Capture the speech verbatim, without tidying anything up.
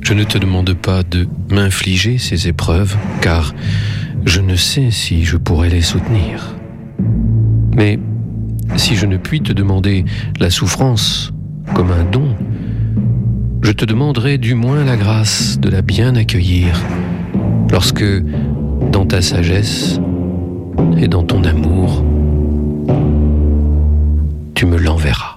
Je ne te demande pas de m'infliger ces épreuves, car je ne sais si je pourrais les soutenir. Mais si je ne puis te demander la souffrance comme un don, je te demanderai du moins la grâce de la bien accueillir lorsque, dans ta sagesse et dans ton amour, tu me l'enverras.